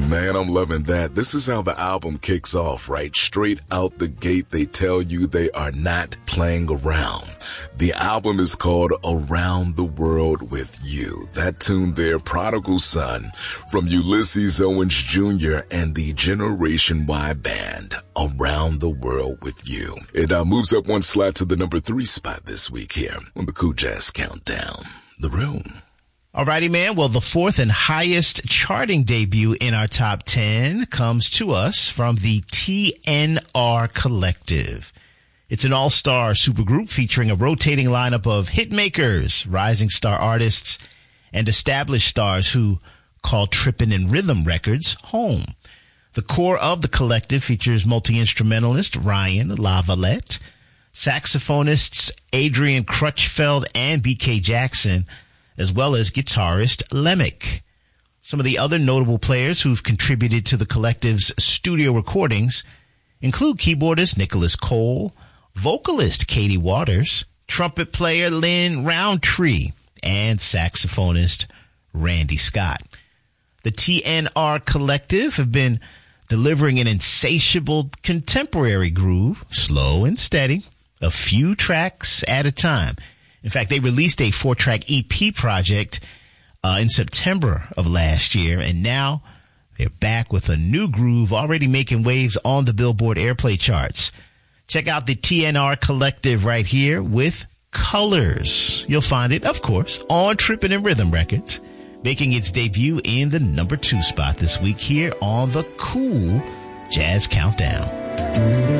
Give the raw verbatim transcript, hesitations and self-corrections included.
Man, I'm loving that. This is how the album kicks off, right? Straight out the gate, they tell you they are not playing around. The album is called Around the World with You. That tune there, Prodigal Son, from Ulysses Owens Junior and the Generation Y Band, Around the World with You. It uh, moves up one slot to the number three spot this week here on the Cool Jazz Countdown. The Room. Alrighty, man. Well, the fourth and highest charting debut in our top ten comes to us from the T N R Collective. It's an all-star supergroup featuring a rotating lineup of hit makers, rising star artists, and established stars who call Trippin' in Rhythm Records home. The core of the collective features multi-instrumentalist Ryan LaVallette, saxophonists Adrian Crutchfeld and B K Jackson, as well as guitarist Lemick. Some of the other notable players who've contributed to the collective's studio recordings include keyboardist Nicholas Cole, vocalist Katie Waters, trumpet player Lynn Roundtree, and saxophonist Randy Scott. The T N R Collective have been delivering an insatiable contemporary groove, slow and steady, a few tracks at a time. In fact, they released a four-track E P project uh, in September of last year, and now they're back with a new groove already making waves on the Billboard Airplay charts. Check out the T N R Collective right here with Colors. You'll find it, of course, on Trippin' in Rhythm Records, making its debut in the number two spot this week here on the Cool Jazz Countdown.